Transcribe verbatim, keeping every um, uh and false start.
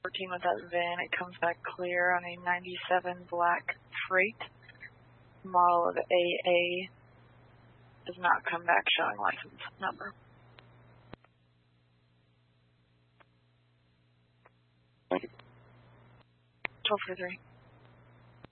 fourteen with that V I N. It comes back clear on a ninety-seven black freight. Model of A A. Does not come back showing license number. Thank you. twelve forty-three.